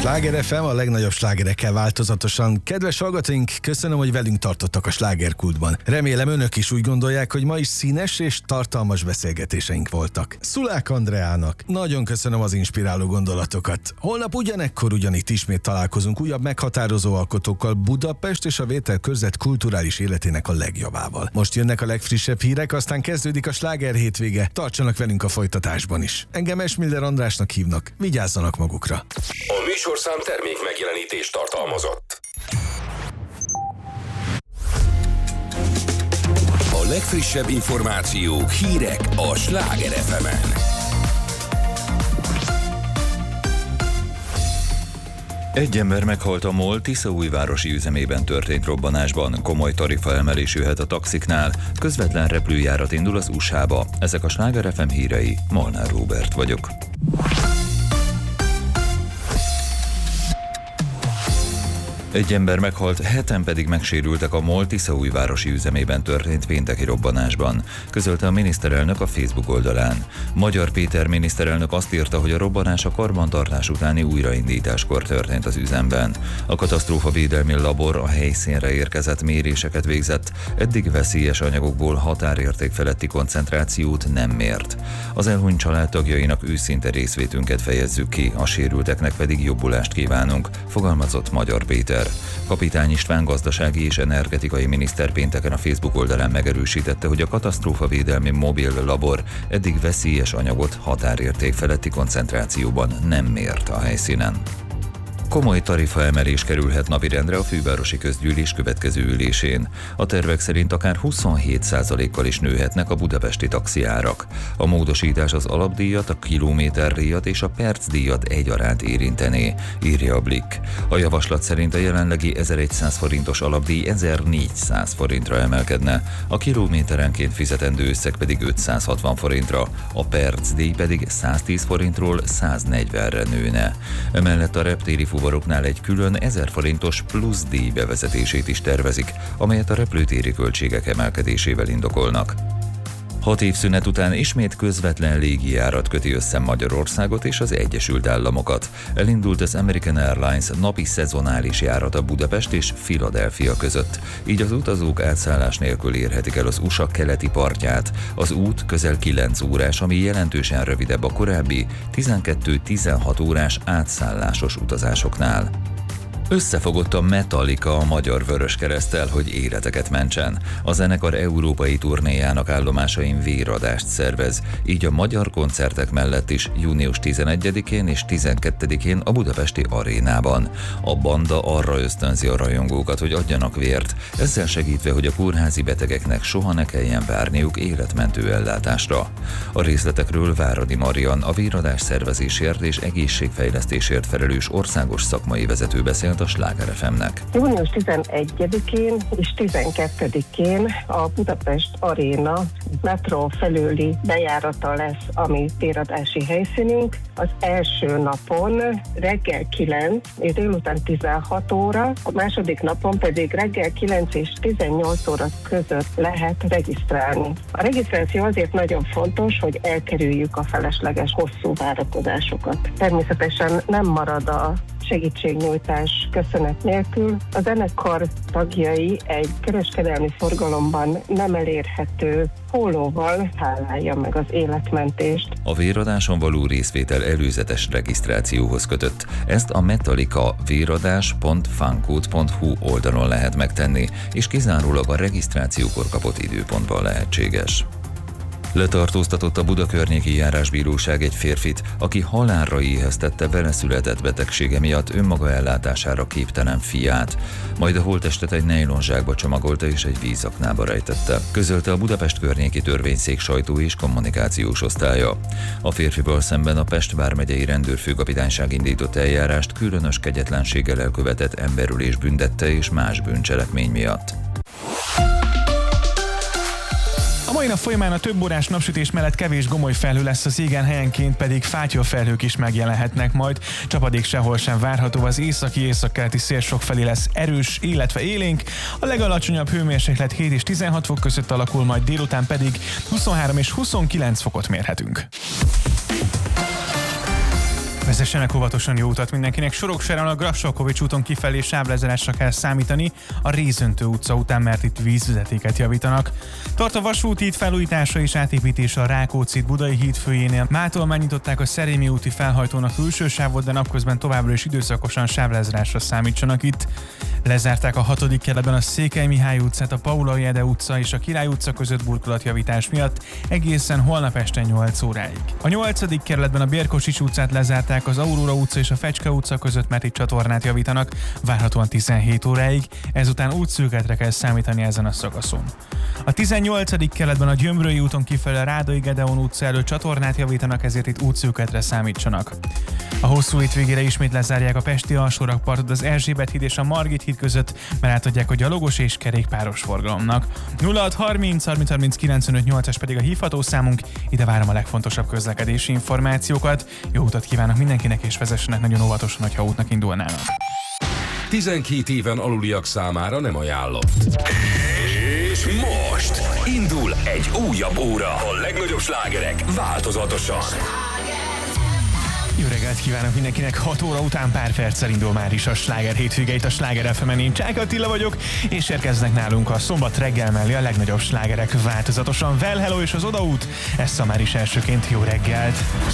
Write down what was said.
Sláger FM, a legnagyobb slágerekkel változatosan. Kedves hallgatóink, köszönöm, hogy velünk tartottak a slágerkultban. Remélem önök is úgy gondolják, hogy ma is színes és tartalmas beszélgetéseink voltak. Szulák Andreának nagyon köszönöm az inspiráló gondolatokat. Holnap ugyanekkor ugyanitt ismét találkozunk újabb meghatározó alkotókkal Budapest és a Vételkörzet kulturális életének a legjavával. Most jönnek a legfrissebb hírek, aztán kezdődik a sláger hétvége. Tartsanak velünk a folytatásban is. Engem Esmiller Andrásnak hívnak. Vigyázzanak magukra. A műsorszám termék megjelenítést tartalmazott. A legfrissebb információk, hírek a Sláger FM-en. Egy ember meghalt a MOL Tiszaújvárosi üzemében történt robbanásban. Komoly tarifaemelés jöhet a taxiknál. Közvetlen repülőjárat indul az USA-ba. Ezek a Sláger FM hírei. Molnár Róbert vagyok. Egy ember meghalt, 7-en pedig megsérültek a MOL Tiszaújvárosi üzemében történt pénteki robbanásban, közölte a miniszterelnök a Facebook oldalán. Magyar Péter miniszterelnök azt írta, hogy a robbanás a karbantartás utáni újraindításkor történt az üzemben. A katasztrófavédelmi labor a helyszínre érkezett, méréseket végzett, eddig veszélyes anyagokból határérték feletti koncentrációt nem mért. Az elhunyt családtagjainak őszinte részvétünket fejezzük ki, a sérülteknek pedig jobbulást kívánunk, fogalmazott Magyar Péter. Kapitány István gazdasági és energetikai miniszter pénteken a Facebook oldalán megerősítette, hogy a katasztrófavédelmi mobil labor eddig veszélyes anyagot határérték feletti koncentrációban nem mért a helyszínen. Komoly tarifaemelés kerülhet napirendre a fővárosi közgyűlés következő ülésén. A tervek szerint akár 27%-kal is nőhetnek a budapesti taxiárak. A módosítás az alapdíjat, a kilométerdíjat és a percdíjat egyaránt érintené, írja a Blick. A javaslat szerint a jelenlegi 1100 forintos alapdíj 1400 forintra emelkedne, a kilométerenként fizetendő összeg pedig 560 forintra, a percdíj pedig 110 forintról 140-re nőne. Emellett a reptéri fuvaroknál egy külön 1000 forintos plusz díj bevezetését is tervezik, amelyet a repülőtéri költségek emelkedésével indokolnak. 6 év szünet után ismét közvetlen légijárat köti össze Magyarországot és az Egyesült Államokat. Elindult az American Airlines napi szezonális járata Budapest és Philadelphia között. Így az utazók átszállás nélkül érhetik el az USA keleti partját. Az út közel 9 órás, ami jelentősen rövidebb a korábbi 12-16 órás átszállásos utazásoknál. Összefogott a Metallica a Magyar Vöröskereszttel, hogy életeket mentsen. A zenekar európai turnéjának állomásain véradást szervez, így a magyar koncertek mellett is június 11-én és 12-én a budapesti arénában. A banda arra ösztönzi a rajongókat, hogy adjanak vért, ezzel segítve, hogy a kórházi betegeknek soha ne kelljen várniuk életmentő ellátásra. A részletekről Váradi Marian, a véradás szervezésért és egészségfejlesztésért felelős országos szakmai vezető beszélt a Sláger FM-nek. Június 11-én és 12-én a Budapest Aréna metró felőli bejárata lesz a mi véradási helyszínünk. Az első napon reggel 9 és délután 16 óra, a második napon pedig reggel 9 és 18 óra között lehet regisztrálni. A regisztráció azért nagyon fontos, hogy elkerüljük a felesleges hosszú várakozásokat. Természetesen nem marad a segítségnyújtás köszönet nélkül. A zenekar tagjai egy kereskedelmi forgalomban nem elérhető pólóval hálálja meg az életmentést. A véradáson való részvétel előzetes regisztrációhoz kötött. Ezt a Metallica véradás.fancode.hu oldalon lehet megtenni, és kizárólag a regisztrációkor kapott időpontban lehetséges. Letartóztatott a Buda környéki járásbíróság egy férfit, aki halálra éheztette beleszületett betegsége miatt önmaga ellátására képtelen fiát, majd a holttestet egy nejlonzsákba csomagolta és egy vízaknába rejtette, közölte a Budapest környéki törvényszék sajtó és kommunikációs osztálya. A férfival szemben a Pest vármegyei rendőrfőkapitányság indított eljárást különös kegyetlenséggel elkövetett emberölés büntette és más bűncselekmény miatt. A mai nap folyamán a több órás napsütés mellett kevés gomoly felhő lesz az égen, helyenként pedig fátyolfelhők is megjelenhetnek majd. Csapadék sehol sem várható, az északi-északkeleti szél sokfelé lesz erős, illetve élénk. A legalacsonyabb hőmérséklet 7 és 16 fok között alakul, majd délután pedig 23 és 29 fokot mérhetünk. Vezessenek óvatosan, jó utat mindenkinek. Soroksáron a Grassalkovich úton kifelé sávlezárásra kell számítani a Rézöntő utca után, mert itt vízvezetéket javítanak. Tart a vasúti híd felújítása és átépítése a Rákóczi Budai híd főjénél. Mától megnyitották a Szerémi úti felhajtónak külső sávot, de napközben továbbra is időszakosan sávlezárásra számítsanak itt. Lezárták a 6. kerületben a Székely Mihály utcát, a Paula Jede utca és a Király utca között burkolatjavítás miatt egészen holnap este 8 óráig. A 8. kerületben a Bérkosics utcát lezárták az Aurora utca és a Fecske utca között, mert itt csatornát javítanak, várhatóan 17 óráig, ezután útszűkületre kell számítani ezen a szakaszon. A 18. kerületben a Gyömrői úton kifelé a Rádai Gedeon utca előtt csatornát javítanak, ezért itt útszűkületre számítsanak. A hosszú hétvégére ismét lezárják a pesti alsórakpartot az Erzsébet híd és a Margit híd között, mert átadják a gyalogos és kerékpáros forgalomnak. 0630 30 30 95 8-as pedig a hívható számunk, ide várom a legfontosabb közlekedési információkat. Jó utat kívánok mindenkinek, és vezessenek nagyon óvatosan, hogyha útnak indulnának. 12 éven aluliak számára nem ajánlott. És most indul egy újabb óra. A legnagyobb slágerek változatosan. Jó reggelt kívánok mindenkinek, 6 óra után pár perccel indul már is a Sláger hétvége itt a Sláger FM-en. Én Csák Attila vagyok, és érkeznek nálunk a szombat reggel mellé a legnagyobb slágerek változatosan. Well Hello és az Odaút, ezt már is elsőként jó reggelt!